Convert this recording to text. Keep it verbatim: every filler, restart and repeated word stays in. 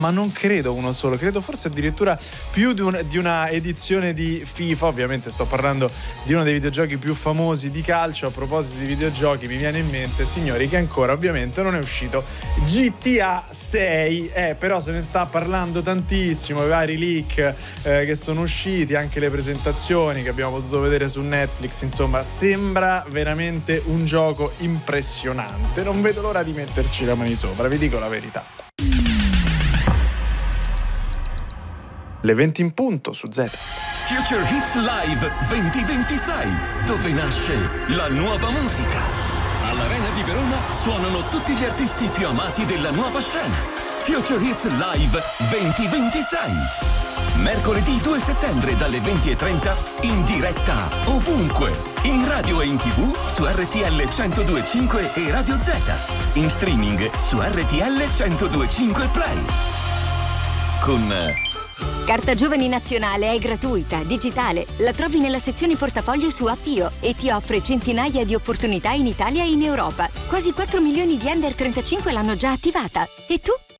Ma non credo uno solo, credo forse addirittura più di, un, di una edizione di FIFA. Ovviamente sto parlando di uno dei videogiochi più famosi di calcio. A proposito di videogiochi, mi viene in mente, signori, che ancora ovviamente non è uscito G T A sei, eh, però se ne sta parlando tantissimo, i vari leak eh, che sono usciti, anche le presentazioni che abbiamo potuto vedere su Netflix. Insomma, sembra veramente un gioco impressionante. Non vedo l'ora di metterci le mani sopra, vi dico la verità. Le venti in punto su Z. Future Hits Live duemilaventisei, dove nasce la nuova musica. All'Arena di Verona suonano tutti gli artisti più amati della nuova scena. Future Hits Live duemilaventisei. Mercoledì due settembre dalle venti e trenta, in diretta ovunque, in radio e in tv su R T L centodue e cinque e Radio Z, in streaming su R T L centodue e cinque Play. Con Carta Giovani Nazionale è gratuita, digitale. La trovi nella sezione portafoglio su Appio e ti offre centinaia di opportunità in Italia e in Europa. Quasi quattro milioni di under trentacinque l'hanno già attivata. E tu?